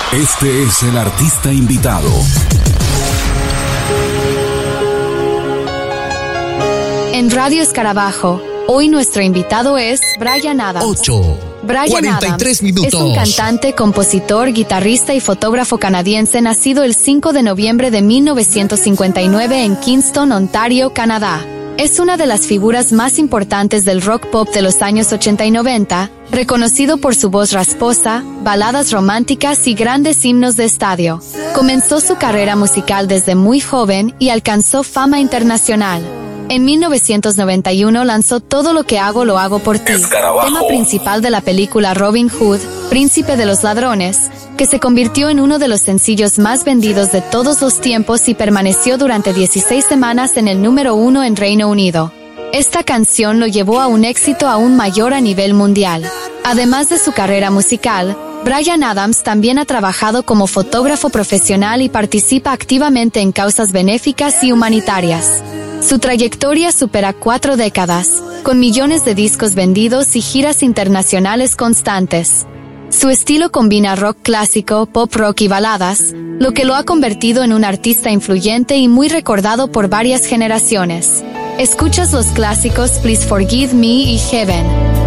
Este es el artista invitado. En Radio Escarabajo, hoy nuestro invitado es Bryan Adams. 43 minutos. Es un cantante, compositor, guitarrista y fotógrafo canadiense nacido el 5 de noviembre de 1959 en Kingston, Ontario, Canadá. Es una de las figuras más importantes del rock pop de los años 80 y 90, reconocido por su voz rasposa, baladas románticas y grandes himnos de estadio. Comenzó su carrera musical desde muy joven y alcanzó fama internacional. En 1991 lanzó Todo lo que hago lo hago por ti, tema principal de la película Robin Hood, Príncipe de los Ladrones, que se convirtió en uno de los sencillos más vendidos de todos los tiempos y permaneció durante 16 semanas en el número 1 en Reino Unido. Esta canción lo llevó a un éxito aún mayor a nivel mundial. Además de su carrera musical, Bryan Adams también ha trabajado como fotógrafo profesional y participa activamente en causas benéficas y humanitarias. Su trayectoria supera 4 décadas, con millones de discos vendidos y giras internacionales constantes. Su estilo combina rock clásico, pop rock y baladas, lo que lo ha convertido en un artista influyente y muy recordado por varias generaciones. Escuchas los clásicos Please Forgive Me y Heaven.